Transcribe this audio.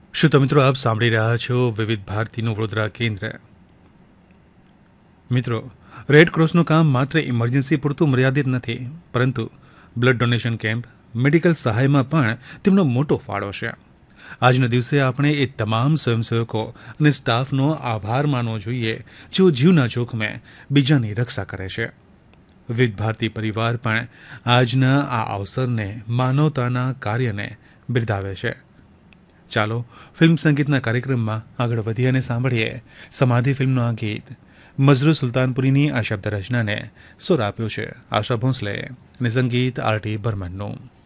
શું તો મિત્રો આપ સાંભળી રહ્યા છો વિવિધ ભારતીનું વડોદરા કેન્દ્ર. મિત્રો, રેડ ક્રોસનું કામ માત્ર ઇમરજન્સી પૂરતું મર્યાદિત નથી, પરંતુ બ્લડ ડોનેશન કેમ્પ, મેડિકલ સહાયમાં પણ તેમનો મોટો ફાળો છે. આજના દિવસે આપણે એ તમામ સ્વયંસેવકો અને સ્ટાફનો આભાર માનવો જોઈએ જેઓ જીવના જોખમે બીજાની રક્ષા કરે છે. વિવિધ ભારતી પરિવાર પણ આજના આ અવસરને, માનવતાના કાર્યને બિરદાવે છે. ચાલો ફિલ્મ સંગીતના કાર્યક્રમમાં આગળ વધીએ અને સાંભળીએ સમાધિ ફિલ્મનું આ ગીત. મઝરૂ સુલતાનપુરીની આ શબ્દ રચનાને સુર આપ્યો છે આશા ભોંસલે અને સંગીત આર.ટી. બર્મનનું.